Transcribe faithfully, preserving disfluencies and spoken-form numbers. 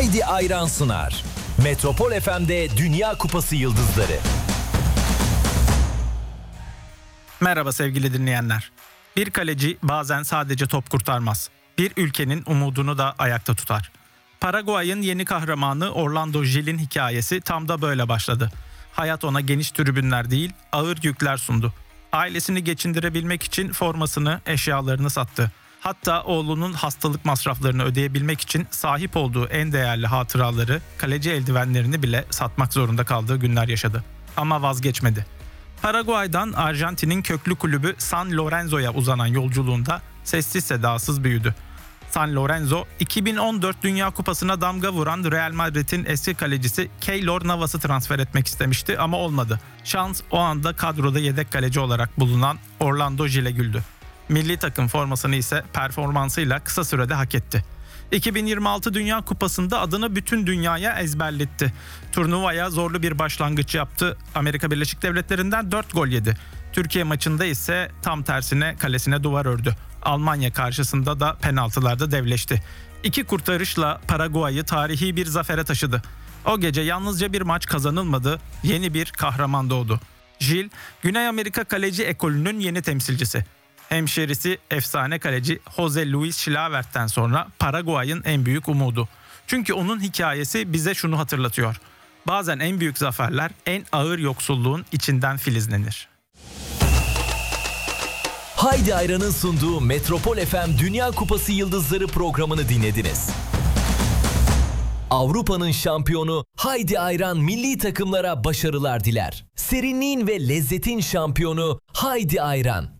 Haydi Ayran sunar. Metropol F M'de Dünya Kupası Yıldızları. Merhaba sevgili dinleyenler. Bir kaleci bazen sadece top kurtarmaz. Bir ülkenin umudunu da ayakta tutar. Paraguay'ın yeni kahramanı Orlando Gil'in hikayesi tam da böyle başladı. Hayat ona geniş tribünler değil, ağır yükler sundu. Ailesini geçindirebilmek için formasını, eşyalarını sattı. Hatta oğlunun hastalık masraflarını ödeyebilmek için sahip olduğu en değerli hatıraları, kaleci eldivenlerini bile satmak zorunda kaldığı günler yaşadı. Ama vazgeçmedi. Paraguay'dan Arjantin'in köklü kulübü San Lorenzo'ya uzanan yolculuğunda sessiz sedasız büyüdü. San Lorenzo, iki bin on dört Dünya Kupası'na damga vuran Real Madrid'in eski kalecisi Keylor Navas'ı transfer etmek istemişti ama olmadı. Şans o anda kadroda yedek kaleci olarak bulunan Orlando Gil'e güldü. Milli takım formasını ise performansıyla kısa sürede hak etti. iki bin yirmi altı Dünya Kupası'nda adını bütün dünyaya ezberletti. Turnuvaya zorlu bir başlangıç yaptı. Amerika Birleşik Devletleri'nden dört gol yedi. Türkiye maçında ise tam tersine kalesine duvar ördü. Almanya karşısında da penaltılarda devleşti. İki kurtarışla Paraguay'ı tarihi bir zafere taşıdı. O gece yalnızca bir maç kazanılmadı, yeni bir kahraman doğdu. Gil, Güney Amerika kaleci ekolünün yeni temsilcisi. Hemşerisi efsane kaleci Jose Luis Chilavert'ten sonra Paraguay'ın en büyük umudu. Çünkü onun hikayesi bize şunu hatırlatıyor. Bazen en büyük zaferler en ağır yoksulluğun içinden filizlenir. Haydi Ayran'ın sunduğu Metropol F M Dünya Kupası Yıldızları programını dinlediniz. Avrupa'nın şampiyonu Haydi Ayran milli takımlara başarılar diler. Serinliğin ve lezzetin şampiyonu Haydi Ayran.